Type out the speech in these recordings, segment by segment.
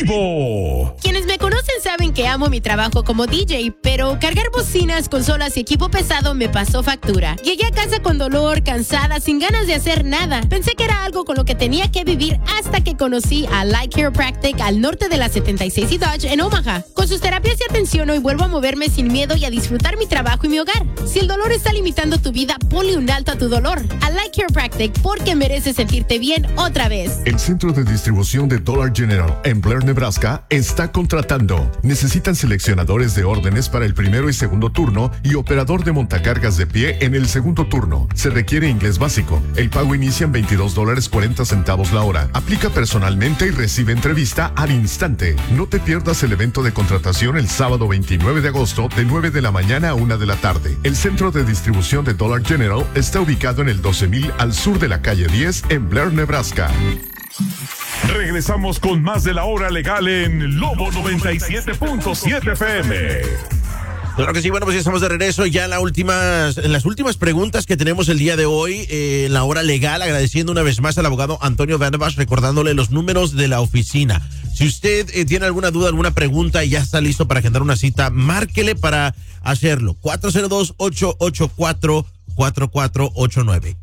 vivo. Quienes me conocen saben que amo mi trabajo como DJ, pero cargar bocinas, consolas y equipo pesado me pasó factura. Llegué a casa con dolor, cansada, sin ganas de hacer nada. Pensé que era algo con lo que tenía que vivir hasta que conocí a Light Chiropractic al norte de la 76 y Dodge en Omaha. Con sus terapias y atención hoy vuelvo a moverme sin miedo y a disfrutar mi trabajo y mi hogar. Si el dolor está limitando tu vida, ponle un alto a tu dolor. A Light Chiropractic, porque mereces sentirte bien otra vez. El centro de distribución de Dollar General en Blair, Nebraska, está contratando. Necesitan seleccionadores de órdenes para el primero y segundo turno y operador de montacargas de pie en el segundo turno. Se requiere inglés básico. El pago inicia en $22.40 la hora. Aplica personalmente y recibe entrevista al instante. No te pierdas el evento de contratación el sábado 29 de agosto de 9 de la mañana a 1 de la tarde. El centro de distribución de Dollar General está ubicado en el 12,000 al sur de la calle 10 en Blair, Nebraska. Regresamos con más de La Hora Legal en Lobo 97.7 FM. Claro que sí, bueno, pues ya estamos de regreso ya en las últimas preguntas que tenemos el día de hoy en La Hora Legal, agradeciendo una vez más al abogado Antonio Vandenbosch, recordándole los números de la oficina. Si usted tiene alguna duda, alguna pregunta y ya está listo para agendar una cita, márquele para hacerlo. 402-884-4489.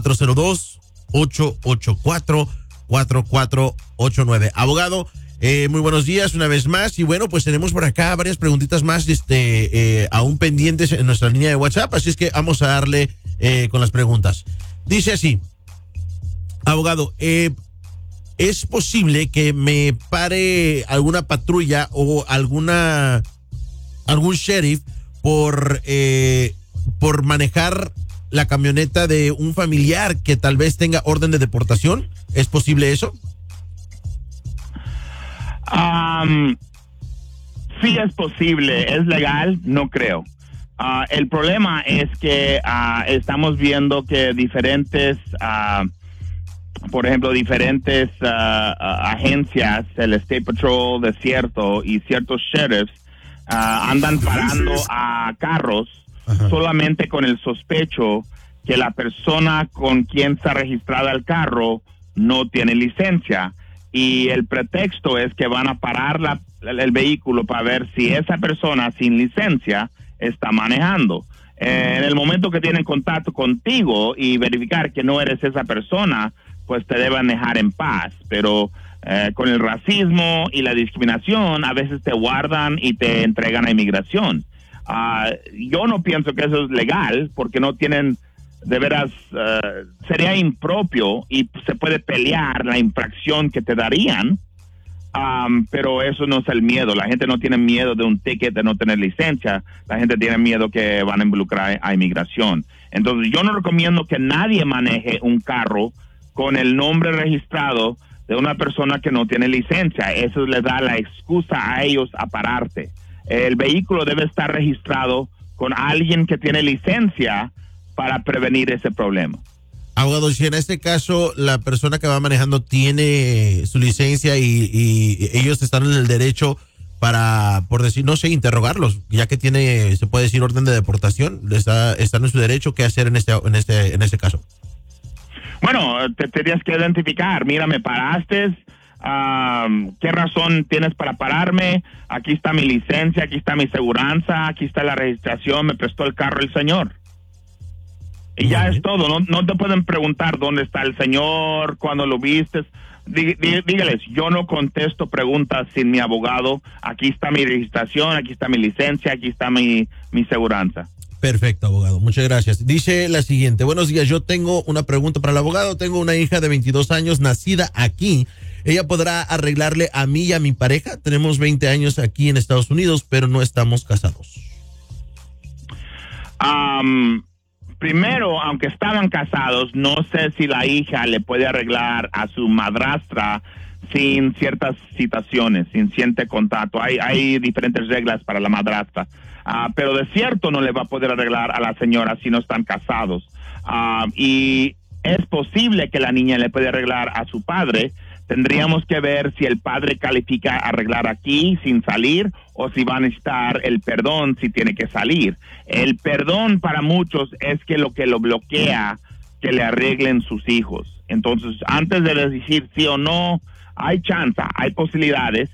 402-884-4489. Abogado, muy buenos días una vez más. Y bueno, pues tenemos por acá varias preguntitas más aún pendientes en nuestra línea de WhatsApp. Así es que vamos a darle con las preguntas. Dice así, abogado, ¿es posible que me pare alguna patrulla o algún sheriff por manejar la camioneta de un familiar que tal vez tenga orden de deportación? ¿Es posible eso? Sí es posible. ¿Es legal? No creo. El problema es que estamos viendo que diferentes agencias, el State Patrol, Desierto y ciertos sheriffs andan parando a carros solamente con el sospecho que la persona con quien está registrada el carro no tiene licencia, y el pretexto es que van a parar el vehículo para ver si esa persona sin licencia está manejando. En el momento que tienen contacto contigo y verificar que no eres esa persona, pues te deben dejar en paz. Pero con el racismo y la discriminación, a veces te guardan y te entregan a inmigración. Yo no pienso que eso es legal, porque no tienen, de veras, sería impropio y se puede pelear la infracción que te darían, pero eso no es el miedo. La gente no tiene miedo de un ticket de no tener licencia, la gente tiene miedo que van a involucrar a inmigración. Entonces yo no recomiendo que nadie maneje un carro con el nombre registrado de una persona que no tiene licencia. Eso les da la excusa a ellos a pararte. El vehículo debe estar registrado con alguien que tiene licencia para prevenir ese problema. Abogado, si en este caso la persona que va manejando tiene su licencia y ellos están en el derecho para, por decir, no sé, interrogarlos, ya que tiene, se puede decir, orden de deportación, están en su derecho, ¿qué hacer en este caso? Bueno, te tienes que identificar. Mira, me paraste. ¿Qué razón tienes para pararme? Aquí está mi licencia, aquí está mi seguranza, aquí está la registración, me prestó el carro el señor. Y ya es todo. No te pueden preguntar dónde está el señor, cuándo lo vistes. Dígales, yo no contesto preguntas sin mi abogado. Aquí está mi registración, aquí está mi licencia, aquí está mi seguranza. Perfecto, abogado. Muchas gracias. Dice la siguiente. Buenos días. Yo tengo una pregunta para el abogado. Tengo una hija de 22 años nacida aquí. ¿Ella podrá arreglarle a mí y a mi pareja? Tenemos 20 años aquí en Estados Unidos, pero no estamos casados. Primero, aunque estaban casados, no sé si la hija le puede arreglar a su madrastra sin ciertas citaciones, sin cierto contacto. Hay diferentes reglas para la madrastra. Pero de cierto no le va a poder arreglar a la señora si no están casados. Y es posible que la niña le pueda arreglar a su padre. Tendríamos que ver si el padre califica a arreglar aquí sin salir o si va a necesitar el perdón si tiene que salir. El perdón para muchos es que lo bloquea que le arreglen sus hijos. Entonces, antes de decir sí o no, hay chance, hay posibilidades.